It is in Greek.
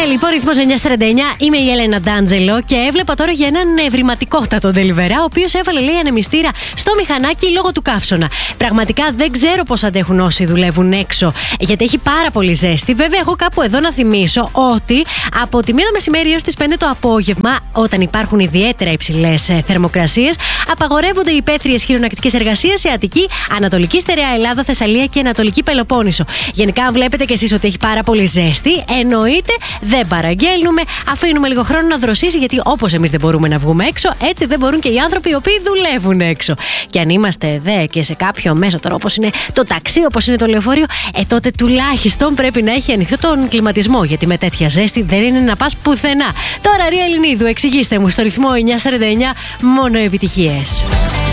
Λοιπόν, ρυθμός 9:49, είμαι η Έλενα Ντάντζελο και έβλεπα τώρα για έναν ευρηματικότατο ντελιβερά, ο οποίος έβαλε, λέει, ανεμιστήρα στο μηχανάκι λόγω του καύσωνα. Πραγματικά δεν ξέρω πώς αντέχουν όσοι δουλεύουν έξω, γιατί έχει πάρα πολύ ζέστη. Βέβαια, έχω κάπου εδώ να θυμίσω ότι από τη 1 το μεσημέρι έως τις 5 το απόγευμα, όταν υπάρχουν ιδιαίτερα υψηλές θερμοκρασίες, απαγορεύονται οι υπαίθριες χειρονακτικές εργασίες σε Αττική, Ανατολική Στερεά Ελλάδα, Θεσσαλία και Ανατολική Πελοπόννησο. Γενικά, αν βλέπετε κι εσείς ότι έχει πάρα πολύ ζέστη, εννοείται δεν παραγγέλνουμε, αφήνουμε λίγο χρόνο να δροσίσει, γιατί όπως εμείς δεν μπορούμε να βγούμε έξω, έτσι δεν μπορούν και οι άνθρωποι οι οποίοι δουλεύουν έξω. Και αν είμαστε δε και σε κάποιο μέσο τώρα, όπως είναι το ταξί, όπως είναι το λεωφορείο, τότε τουλάχιστον πρέπει να έχει ανοιχτό τον κλιματισμό, γιατί με τέτοια ζέστη δεν είναι να πας πουθενά. Τώρα, Ρία Ελληνίδου, εξηγήστε μου στο ρυθμό 9:49, μόνο επιτυχίες.